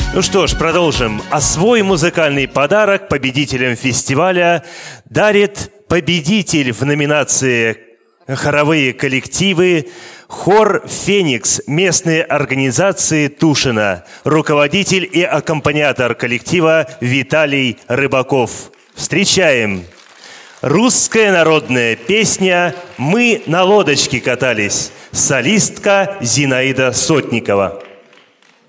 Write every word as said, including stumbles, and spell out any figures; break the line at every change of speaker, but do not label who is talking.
Ну что ж, продолжим. А свой музыкальный подарок победителям фестиваля дарит победитель в номинации «Хоровые коллективы» хор «Феникс» местной организации Тушино, руководитель и аккомпаниатор коллектива Виталий Рыбаков. Встречаем! Русская народная песня «Мы на лодочке катались», солистка Зинаида Сотникова.